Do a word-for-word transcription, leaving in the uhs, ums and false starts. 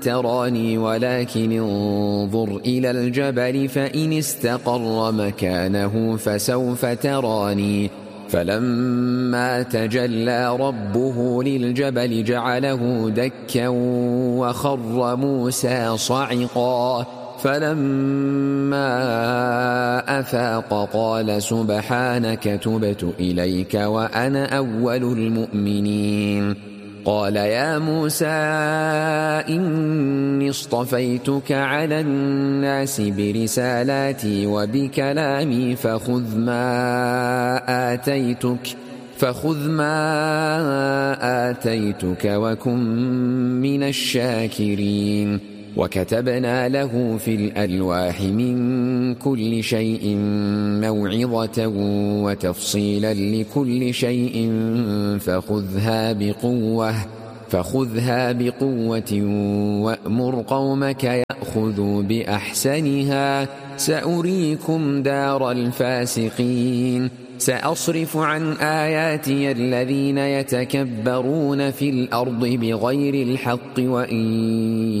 تراني ولكن انظر إلى الجبل فإن استقر مكانه فسوف تراني فلما تجلى ربه للجبل جعله دكا وخر موسى صعقا فلما أفاق قال سبحانك تبت إليك وأنا أول المؤمنين قال يا موسى إني اصطفيتك على الناس برسالاتي وبكلامي فخذ ما آتيتك فخذ ما آتيتك وكن من الشاكرين وكتبنا له في الألواح من كل شيء موعظة وتفصيلا لكل شيء فخذها بقوة فخذها بقوة وأمر قومك يأخذوا بأحسنها سأريكم دار الفاسقين سأصرف عن آياتي الذين يتكبرون في الأرض بغير الحق وإن